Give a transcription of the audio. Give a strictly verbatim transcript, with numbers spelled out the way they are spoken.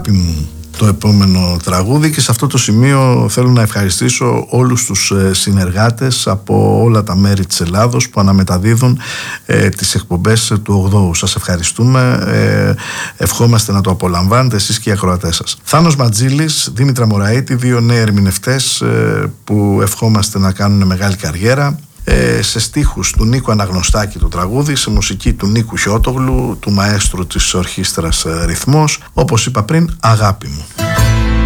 Αγάπη μου το επόμενο τραγούδι, και σε αυτό το σημείο θέλω να ευχαριστήσω όλους τους συνεργάτες από όλα τα μέρη της Ελλάδος που αναμεταδίδουν ε, τις εκπομπές του ογδόου. Σας ευχαριστούμε, ε, ευχόμαστε να το απολαμβάνετε εσείς και οι ακροατές σας. Θάνος Ματζήλης, Δήμητρα Μωραήτη, δύο νέοι ερμηνευτές ε, που ευχόμαστε να κάνουν μεγάλη καριέρα. Ε, σε στίχους του Νίκου Αναγνωστάκη το τραγούδι, σε μουσική του Νίκου Χιώτογλου, του μαέστρου της ορχήστρας Ρυθμός, όπως είπα πριν, Αγάπη μου.